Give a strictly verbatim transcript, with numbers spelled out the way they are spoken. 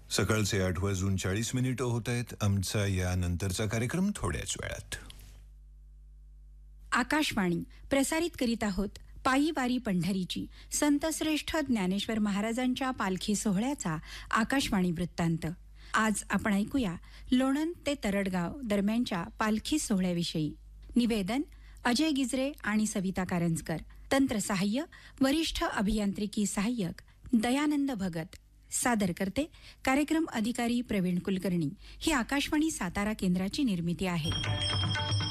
सकाळचे आठ वाजून चाळीस मिनिटं होत आहेत. आमचा या नंतरचा कार्यक्रम थोड्याच वेळात. आकाशवाणी प्रसारित करीत आहोत पायी वारी पंढरीची संतश्रेष्ठ ज्ञानेश्वर महाराजांच्या पालखी सोहळ्याचा आकाशवाणी वृत्तांत. आज आपण ऐकूया लोणंद ते तरडगाव दरम्यानच्या पालखी सोहळ्याविषयी. निवेदन अजय गिजरे आणि सविता कारंजकर. तंत्रसहाय्य वरिष्ठ अभियांत्रिकी सहाय्यक दयानंद भगत. सादर करते कार्यक्रम अधिकारी प्रवीण कुलकर्णी. ही आकाशवाणी सातारा केंद्राची निर्मिती आहे.